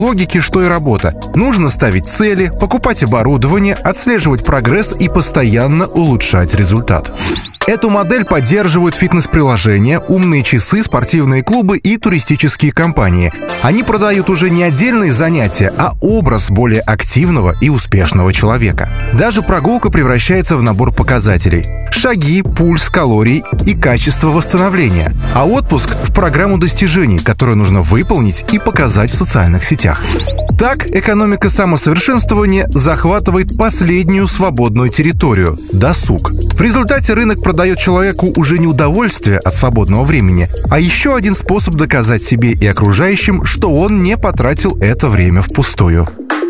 логики, что и работа. Нужно ставить цели, покупать оборудование, отслеживать прогресс и постоянно улучшать результат. Эту модель поддерживают фитнес-приложения, умные часы, спортивные клубы и туристические компании. Они продают уже не отдельные занятия, а образ более активного и успешного человека. Даже прогулка превращается в набор показателей: шаги, пульс, калорий и качество восстановления. А отпуск — в программу достижений, которую нужно выполнить и показать в социальных сетях. Так, экономика самосовершенствования захватывает последнюю свободную территорию – досуг. В результате рынок продает человеку уже не удовольствие от свободного времени, а еще один способ доказать себе и окружающим, что он не потратил это время впустую.